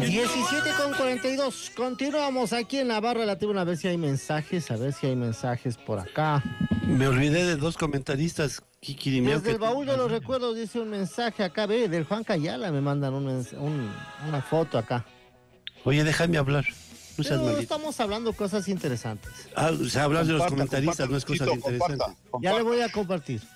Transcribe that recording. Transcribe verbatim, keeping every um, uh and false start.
diecisiete con cuarenta y dos. Continuamos aquí en la barra de la tribuna a ver si hay mensajes, a ver si hay mensajes por acá. Me olvidé de dos comentaristas. Kikirimiao, Desde el que- baúl de los recuerdos dice un mensaje acá, ve, del Juan Cayala me mandan un, mens- un- una foto acá. Oye, déjame hablar. No seas Pero maldito. estamos hablando cosas interesantes. Ah, o sea, hablar de los Comparta, comentaristas comparta, no es cosa Luchito, interesante. comparta, Ya le comparta. voy a compartir.